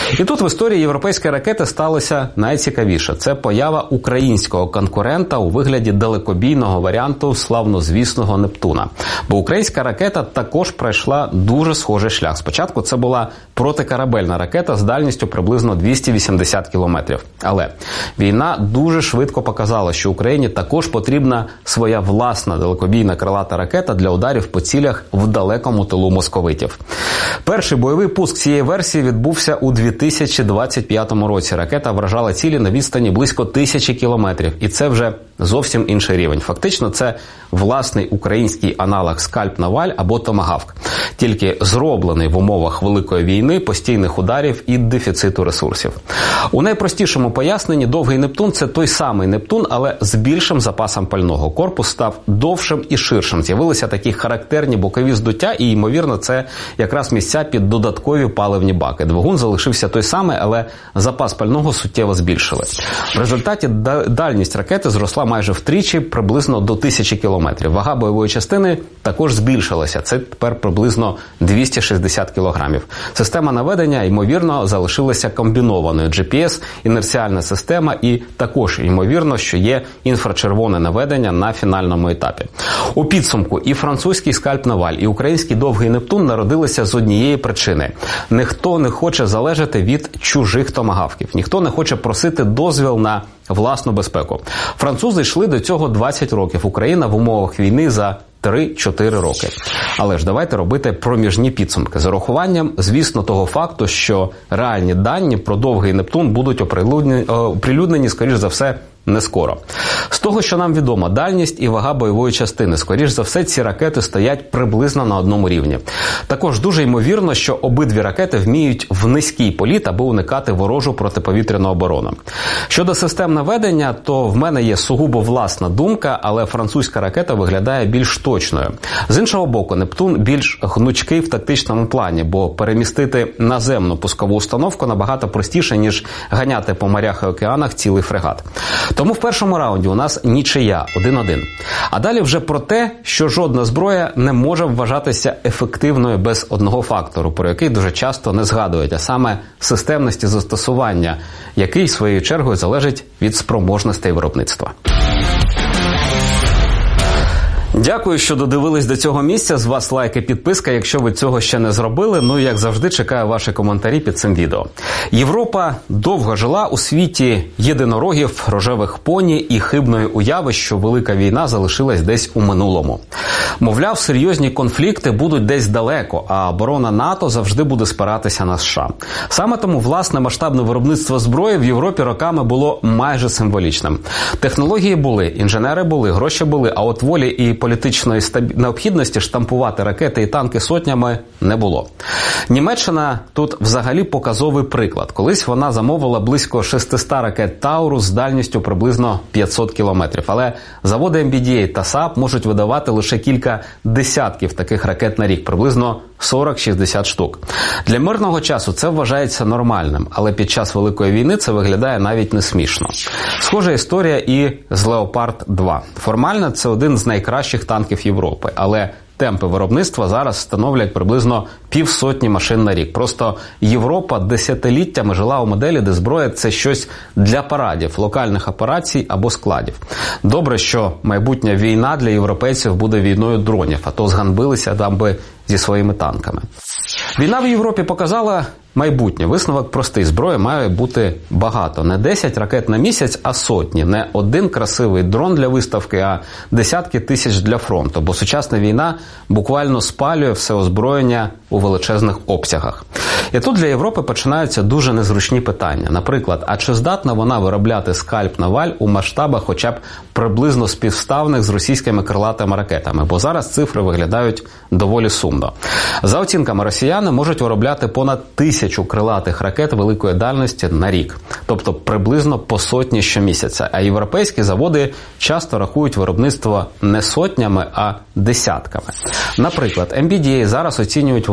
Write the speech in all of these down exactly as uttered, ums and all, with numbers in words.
І тут в історії європейської ракети сталося найцікавіше. Це поява українського конкурента у вигляді далекобійного варіанту славнозвісного Нептуна. Бо українська ракета також пройшла дуже схожий шлях. Спочатку це була протикорабельна ракета з дальністю приблизно двісті вісімдесят кілометрів. Але війна дуже швидко показала, що Україні також потрібна своя власна далекобійна крилата ракета для ударів по цілях в далекому тилу московитів. Перший бойовий пуск цієї версії відбувся у дві тисячі двадцять п'ятому році. Ракета вражала цілі на відстані близько тисячі кілометрів. І це вже зовсім інший рівень. Фактично, це власний український аналог «Скальп-Наваль» або «Томагавк», тільки зроблений в умовах Великої війни, постійних ударів і дефіциту ресурсів. У найпростішому поясненні довгий Нептун – це той самий Нептун, але з більшим запасом пального. Корпус став довшим і ширшим. З'явилися такі характерні бокові здуття і, ймовірно, це якраз місця під додаткові паливні баки. Двигун залишився той самий, але запас пального суттєво збільшили. В результаті дальність ракети зросла майже втричі, приблизно до тисячі кілометрів. Вага бойової частини також збільшилася. Це тепер приблизно двісті шістдесят кілограмів. Система наведення, ймовірно, залишилася комбінованою. джі пі ес, інерціальна система і також, ймовірно, що є інфрачервоне наведення на фінальному етапі. У підсумку і французький «Скальп-Наваль», і український довгий Нептун народилися з однієї причини. Ніхто не хоче залежати від чужих томагавків. Ніхто не хоче просити дозвіл на власну безпеку. Французи йшли до цього двадцять років. Україна в умовах війни за три-чотири роки. Але ж давайте робити проміжні підсумки. З урахуванням, звісно, того факту, що реальні дані про довгий Нептун будуть оприлюднені, скоріш за все, не скоро. З того, що нам відомо, дальність і вага бойової частини, скоріш за все, ці ракети стоять приблизно на одному рівні. Також дуже ймовірно, що обидві ракети вміють в низький політ, аби уникати ворожу протиповітряну оборону. Щодо систем наведення, то в мене є сугубо власна думка, але французька ракета виглядає більш точною. З іншого боку, Нептун більш гнучкий в тактичному плані, бо перемістити наземну пускову установку набагато простіше, ніж ганяти по морях і океанах цілий фрегат. Тому в першому раунді у нас нічия один-один. А далі вже про те, що жодна зброя не може вважатися ефективною без одного фактору, про який дуже часто не згадують, а саме системності застосування, який, своєю чергою, залежить від спроможностей виробництва. Дякую, що додивились до цього місця. З вас лайк і підписка, якщо ви цього ще не зробили. Ну і, як завжди, чекаю ваші коментарі під цим відео. Європа довго жила у світі єдинорогів, рожевих поні і хибної уяви, що велика війна залишилась десь у минулому. Мовляв, серйозні конфлікти будуть десь далеко, а оборона НАТО завжди буде спиратися на США. Саме тому власне масштабне виробництво зброї в Європі роками було майже символічним. Технології були, інженери були, гроші були, а от волі і політичної необхідності штампувати ракети і танки сотнями не було. Німеччина тут взагалі показовий приклад. Колись вона замовила близько шістсот ракет Таурус з дальністю приблизно п'ятсот кілометрів. Але заводи ем бі ді ей та СААБ можуть видавати лише кілька десятків таких ракет на рік, приблизно сорок-шістдесят штук. Для мирного часу це вважається нормальним, але під час Великої війни це виглядає навіть не смішно. Схожа історія і з Леопард два. Формально це один з найкращих танків Європи, але темпи виробництва зараз становлять приблизно півсотні машин на рік. Просто Європа десятиліттями жила у моделі, де зброя – це щось для парадів, локальних операцій або складів. Добре, що майбутня війна для європейців буде війною дронів, а то зганьбилися там би зі своїми танками. Війна в Європі показала майбутнє. Висновок простий. Зброї має бути багато. Не десять ракет на місяць, а сотні. Не один красивий дрон для виставки, а десятки тисяч для фронту. Бо сучасна війна буквально спалює все озброєння у величезних обсягах. І тут для Європи починаються дуже незручні питання. Наприклад, а чи здатна вона виробляти «Скальп-Наваль» у масштабах хоча б приблизно співставних з російськими крилатими ракетами? Бо зараз цифри виглядають доволі сумно. За оцінками, росіяни можуть виробляти понад тисячу крилатих ракет великої дальності на рік. Тобто приблизно по сотні щомісяця. А європейські заводи часто рахують виробництво не сотнями, а десятками. Наприклад, ем бі ді ей зараз оцінюють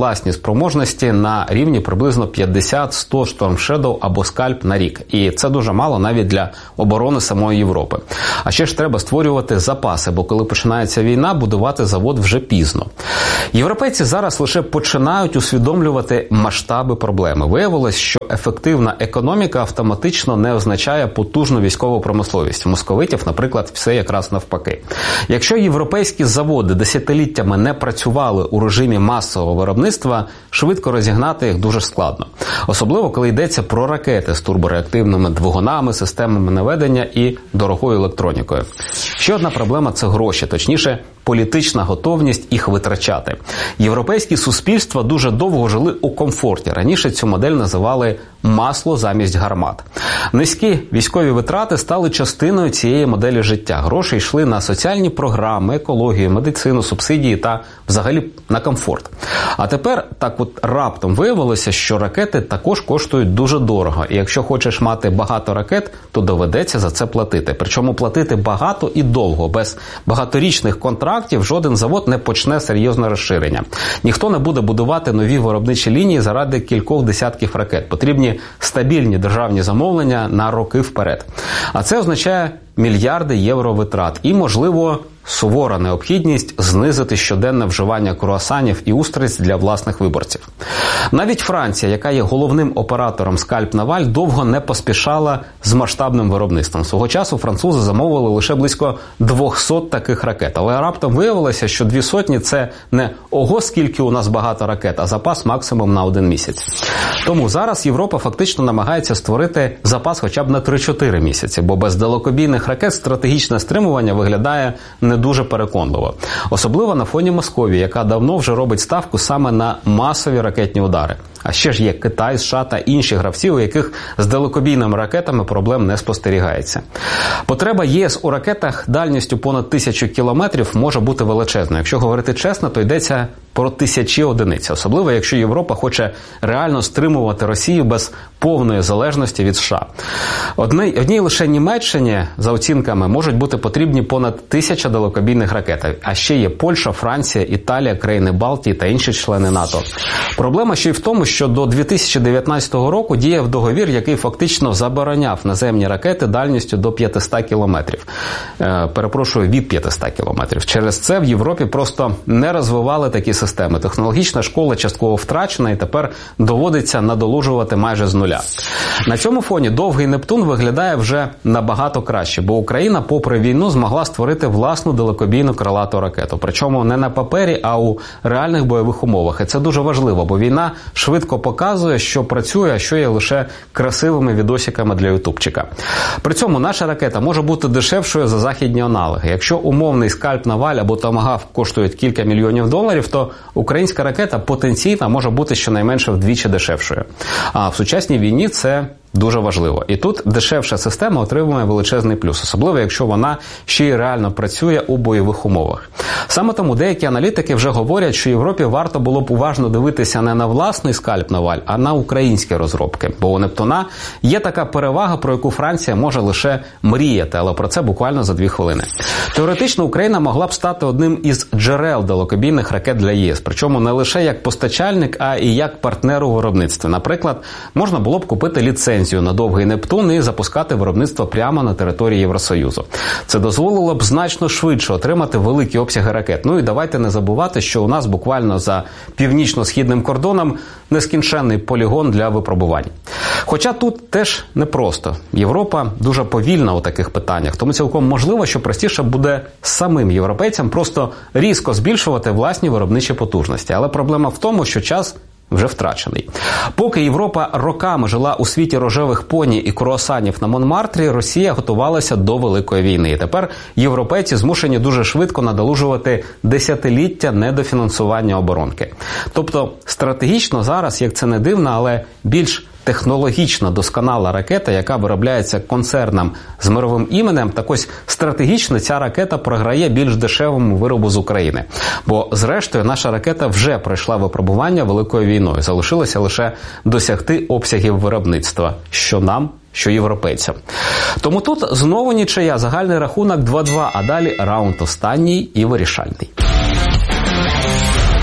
власні спроможності на рівні приблизно п'ятдесят-сто Storm Shadow або Скальп на рік. І це дуже мало навіть для оборони самої Європи. А ще ж треба створювати запаси, бо коли починається війна, будувати завод вже пізно. Європейці зараз лише починають усвідомлювати масштаби проблеми. Виявилось, що ефективна економіка автоматично не означає потужну військову промисловість. У московитів, наприклад, все якраз навпаки. Якщо європейські заводи десятиліттями не працювали у режимі масового виробництва, швидко розігнати їх дуже складно. Особливо, коли йдеться про ракети з турбореактивними двигунами, системами наведення і дорогою електронікою. Ще одна проблема – це гроші, точніше, політична готовність їх витрачати. Європейські суспільства дуже довго жили у комфорті. Раніше цю модель називали «масло замість гармат». Низькі військові витрати стали частиною цієї моделі життя. Гроші йшли на соціальні програми, екологію, медицину, субсидії та взагалі на комфорт. А тепер так от раптом виявилося, що ракети також коштують дуже дорого. І якщо хочеш мати багато ракет, то доведеться за це платити. Причому платити багато і довго. Без багаторічних контрактів жоден завод не почне серйозне розширення. Ніхто не буде будувати нові виробничі лінії заради кількох десятків ракет. Потрібні стабільні державні замовлення на роки вперед. А це означає мільярди євро витрат і, можливо, сувора необхідність знизити щоденне вживання круасанів і устриць для власних виборців. Навіть Франція, яка є головним оператором Скальп-Наваль, довго не поспішала з масштабним виробництвом. Свого часу французи замовили лише близько двісті таких ракет. Але раптом виявилося, що дві сотні – це не «ого, скільки у нас багато ракет», а запас максимум на один місяць. Тому зараз Європа фактично намагається створити запас хоча б на три-чотири місяці, бо без далекобійних ракет стратегічне стримування виглядає не дуже переконливо. Особливо на фоні Московії, яка давно вже робить ставку саме на масові ракетні удари. А ще ж є Китай, США та інші гравці, у яких з далекобійними ракетами проблем не спостерігається. Потреба ЄС у ракетах дальністю понад тисячу кілометрів може бути величезною. Якщо говорити чесно, то йдеться про тисячі одиниць. Особливо, якщо Європа хоче реально стримувати Росію без повної залежності від США. Одній, одній лише Німеччині, за оцінками, можуть бути потрібні понад тисяча далекобійних ракет. А ще є Польща, Франція, Італія, країни Балтії та інші члени НАТО. Проблема ще й в тому, що до дві тисячі дев'ятнадцятого року діяв договір, який фактично забороняв наземні ракети дальністю до п'ятсот кілометрів. Е, перепрошую, від п'ятсот кілометрів. Через це в Європі просто не розвивали такі системи. Технологічна школа частково втрачена і тепер доводиться надолужувати майже з нуля. На цьому фоні довгий Нептун виглядає вже набагато краще, бо Україна, попри війну, змогла створити власну далекобійну крилату ракету. Причому не на папері, а у реальних бойових умовах. І це дуже важливо, бо війна швидко показує, що працює, а що є лише красивими відосиками для ютубчика. При цьому наша ракета може бути дешевшою за західні аналоги. Якщо умовний Скальп-Наваль або Томагавк коштують кілька мільйонів доларів, то українська ракета потенційно може бути щонайменше вдвічі дешевшою. А в сучасній війні це дуже важливо. І тут дешевша система отримує величезний плюс, особливо якщо вона ще й реально працює у бойових умовах. Саме тому деякі аналітики вже говорять, що Європі варто було б уважно дивитися не на власний Скальп-Наваль, а на українські розробки. Бо у Нептуна є така перевага, про яку Франція може лише мріяти, але про це буквально за дві хвилини. Теоретично Україна могла б стати одним із джерел далекобійних ракет для ЄС, причому не лише як постачальник, а і як партнер у виробництві. Наприклад, можна було б купити ліцензію на довгий Нептун і запускати виробництво прямо на території Євросоюзу. Це дозволило б значно швидше отримати великі обсяги ракет. Ну і давайте не забувати, що у нас буквально за північно-східним кордоном нескінченний полігон для випробувань. Хоча тут теж непросто. Європа дуже повільна у таких питаннях, тому цілком можливо, що простіше буде самим європейцям просто різко збільшувати власні виробничі потужності. Але проблема в тому, що час вже втрачений. Поки Європа роками жила у світі рожевих поні і круасанів на Монмартрі, Росія готувалася до Великої війни. І тепер європейці змушені дуже швидко надолужувати десятиліття недофінансування оборонки. Тобто стратегічно зараз, як це не дивно, але більш технологічно досконала ракета, яка виробляється концерном з мировим іменем, так ось стратегічно ця ракета програє більш дешевому виробу з України. Бо, зрештою, наша ракета вже пройшла випробування Великою війною. Залишилося лише досягти обсягів виробництва. Що нам, що європейцям. Тому тут знову нічия, загальний рахунок два-два, а далі раунд останній і вирішальний.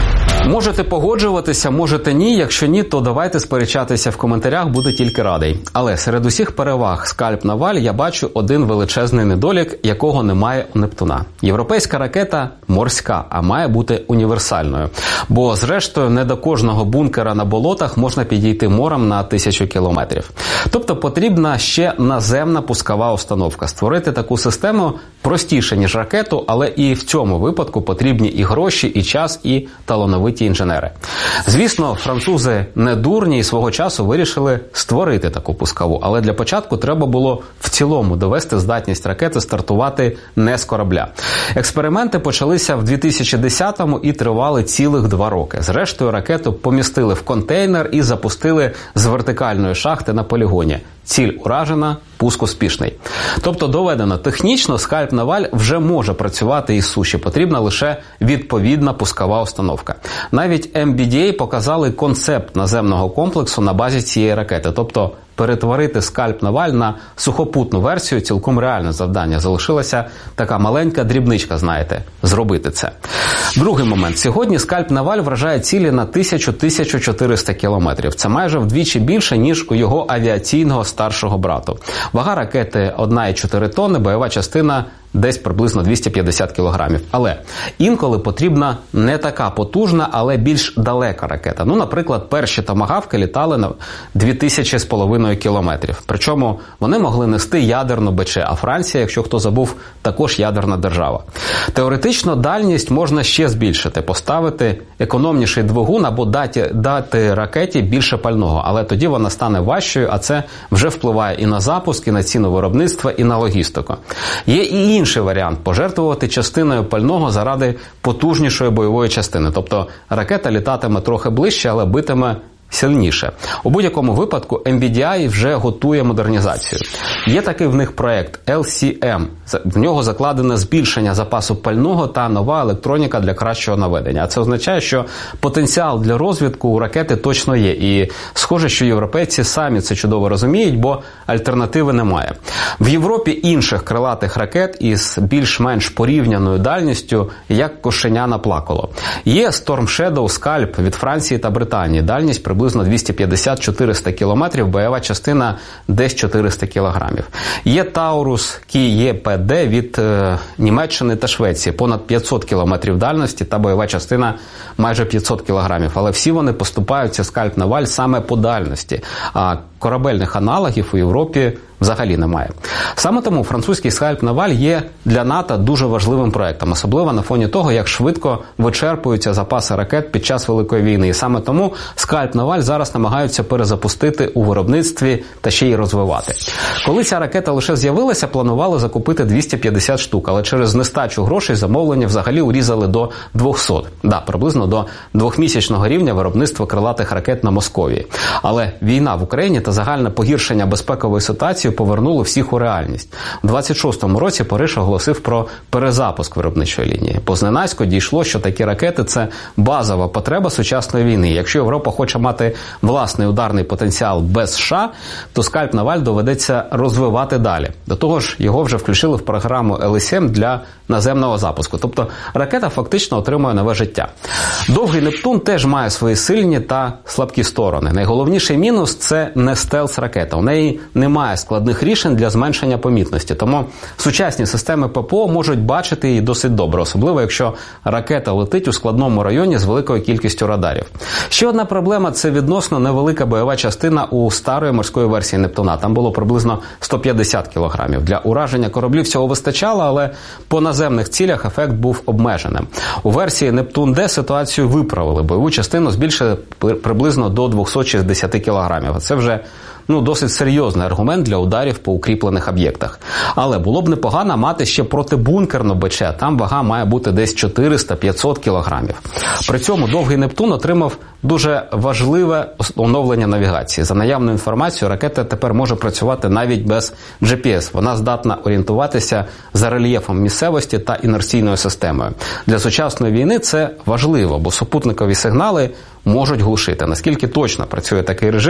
Можете погоджуватися, можете ні. Якщо ні, то давайте сперечатися в коментарях, буду тільки радий. Але серед усіх переваг Скальп Наваль я бачу один величезний недолік, якого немає у Нептуна. Європейська ракета морська, а має бути універсальною. Бо, зрештою, не до кожного бункера на болотах можна підійти морем на тисячу кілометрів. Тобто потрібна ще наземна пускова установка. Створити таку систему простіше, ніж ракету, але і в цьому випадку потрібні і гроші, і час, і талановиті інженери. Звісно, французи не дурні і свого часу вирішили створити таку пускову, але для початку треба було в цілому довести здатність ракети стартувати не з корабля. Експерименти почалися в дві тисячі десятому і тривали цілих два роки. Зрештою, ракету помістили в контейнер і запустили з вертикальної шахти на полігоні. Ціль уражена, пуск успішний. Тобто доведено, технічно Скальп Наваль вже може працювати із суші, потрібна лише відповідна пускова установка. Навіть ем бі ді ей показали концепт наземного комплексу на базі цієї ракети, тобто перетворити Скальп Наваль на сухопутну версію цілком реальне завдання. Залишилася така маленька дрібничка, знаєте, зробити це. Другий момент. Сьогодні Скальп Наваль вражає цілі на тисячу - тисячу чотириста кілометрів. Це майже вдвічі більше, ніж у його авіаційного старшого брату. Вага ракети одна цілих чотири тонни, бойова частина десь приблизно двісті п'ятдесят кілограмів. Але інколи потрібна не така потужна, але більш далека ракета. Ну, наприклад, перші томагавки літали на дві тисячі з половиною кілометрів. Причому вони могли нести ядерну БЧ, а Франція, якщо хто забув, також ядерна держава. Теоретично дальність можна ще збільшити, поставити економніший двигун або дати, дати ракеті більше пального, але тоді вона стане важчою, а це вже впливає і на запуск, і на ціну виробництва, і на логістику. Є і інший варіант – пожертвувати частиною пального заради потужнішої бойової частини. Тобто ракета літатиме трохи ближче, але битиме сильніше. У будь-якому випадку ем бі ді ей вже готує модернізацію. Є такий в них проєкт ел сі ем. В нього закладене збільшення запасу пального та нова електроніка для кращого наведення. А це означає, що потенціал для розвідку у ракети точно є. І схоже, що європейці самі це чудово розуміють, бо альтернативи немає. В Європі інших крилатих ракет із більш-менш порівняною дальністю, як кошеня наплакало. Є Storm Shadow Скальп від Франції та Британії. Дальність приблизно двісті п'ятдесят - чотириста кілометрів, бойова частина десь чотириста кілограмів. Є Таурус Кі Є Пе Де від е, Німеччини та Швеції, понад п'ятсот кілометрів дальності та бойова частина майже п'ятсот кілограмів. Але всі вони поступаються Скальп Наваль саме по дальності, а корабельних аналогів у Європі взагалі немає. Саме тому французький Скальп Наваль є для НАТО дуже важливим проектом, особливо на фоні того, як швидко вичерпуються запаси ракет під час Великої війни. І саме тому Скальп Наваль зараз намагаються перезапустити у виробництві та ще й розвивати. Коли ця ракета лише з'явилася, планували закупити двісті п'ятдесят штук, але через нестачу грошей замовлення взагалі урізали до двохсот. Да, приблизно до двохмісячного рівня виробництва крилатих ракет на Московії. Але війна в Україні та загальне погіршення безпекової ситуації повернуло всіх у реальність. У двадцять шостому році Париж оголосив про перезапуск виробничої лінії. Позненацько дійшло, що такі ракети – це базова потреба сучасної війни. Якщо Європа хоче мати власний ударний потенціал без США, то Скальп Наваль доведеться розвивати далі. До того ж, його вже включили в програму ел ес ем для наземного запуску. Тобто ракета фактично отримує нове життя. Довгий Нептун теж має свої сильні та слабкі сторони. Найголовніший мінус – це не стелс-ракета. У неї немає складних рішень для зменшення помітності. Тому сучасні системи Пе Пе О можуть бачити її досить добре, особливо якщо ракета летить у складному районі з великою кількістю радарів. Ще одна проблема – це відносно невелика бойова частина у старої морської версії Нептуна. Там було приблизно сто п'ятдесят кілограмів. Для ураження кораблів цього вистачало, але по наземних цілях ефект був обмеженим. У версії Нептун Д ситуацію виправили. Бойову частину збільшили приблизно до двохсот шістдесят кілограмів. А це вже ну, досить серйозний аргумент для ударів по укріплених об'єктах. Але було б непогано мати ще протибункерну БЧ. Там вага має бути десь чотириста - п'ятсот кілограмів. При цьому Довгий Нептун отримав дуже важливе оновлення навігації. За наявною інформацією, ракета тепер може працювати навіть без джі пі ес. Вона здатна орієнтуватися за рельєфом місцевості та інерційною системою. Для сучасної війни це важливо, бо супутникові сигнали можуть глушити. Наскільки точно працює такий режим,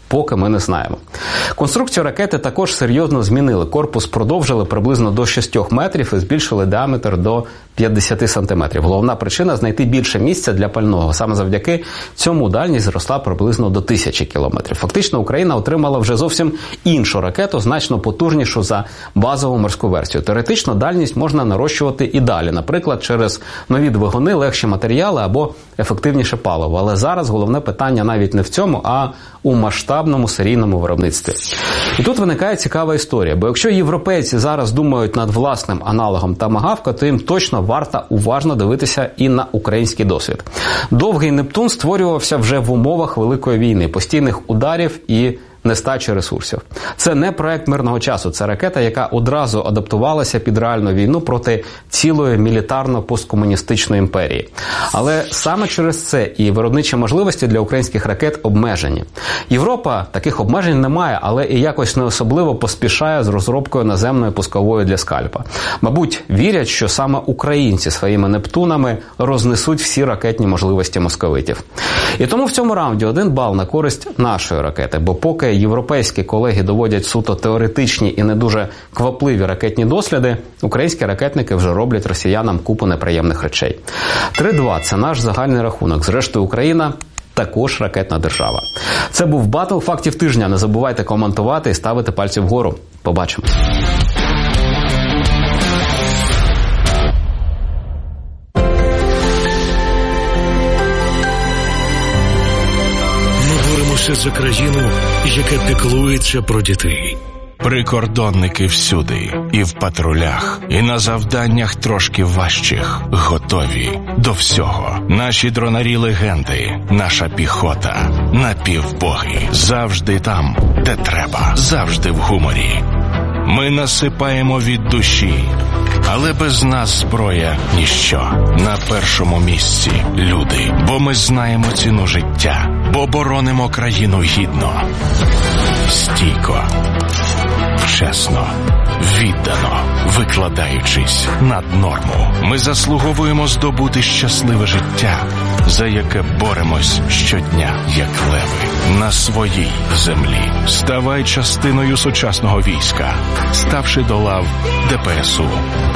Поки ми не знаємо. Конструкцію ракети також серйозно змінили. Корпус продовжили приблизно до шістьох метрів і збільшили діаметр до п'ятдесят сантиметрів. Головна причина – знайти більше місця для пального. Саме завдяки цьому дальність зросла приблизно до тисячі кілометрів. Фактично, Україна отримала вже зовсім іншу ракету, значно потужнішу за базову морську версію. Теоретично дальність можна нарощувати і далі, наприклад, через нові двигуни, легші матеріали або ефективніше паливо. Але зараз головне питання навіть не в цьому, а у масштабному серійному виробництві. І тут виникає цікава історія, бо якщо європейці зараз думають над власним аналогом Томагавка, то їм точно варто уважно дивитися і на український досвід. Довгий Нептун створювався вже в умовах Великої війни, постійних ударів і нестачі ресурсів. Це не проект мирного часу, це ракета, яка одразу адаптувалася під реальну війну проти цілої мілітарно-посткомуністичної імперії. Але саме через це і виробничі можливості для українських ракет обмежені. Європа таких обмежень не має, але і якось не особливо поспішає з розробкою наземної пускової для скальпа. Мабуть, вірять, що саме українці своїми Нептунами рознесуть всі ракетні можливості московитів. І тому в цьому раунді один бал на користь нашої ракети, бо поки європейські колеги доводять суто теоретичні і не дуже квапливі ракетні досліди, українські ракетники вже роблять росіянам купу неприємних речей. три-два – це наш загальний рахунок. Зрештою, Україна також ракетна держава. Це був батл фактів тижня. Не забувайте коментувати і ставити пальці вгору. Побачимось. За країну, яка піклується про дітей. Прикордонники всюди, і в патрулях, і на завданнях трошки важчих, готові до всього. Наші дронарі-легенди, наша піхота, напівбоги, завжди там, де треба, завжди в гуморі. Ми насипаємо від душі, але без нас зброя – ніщо. На першому місці – люди, бо ми знаємо ціну життя, бо боронимо країну гідно, стійко, чесно, віддано, викладаючись над норму. Ми заслуговуємо здобути щасливе життя, за яке боремось щодня, як леви, на своїй землі. Ставай частиною сучасного війська, ставши до лав ДПСУ.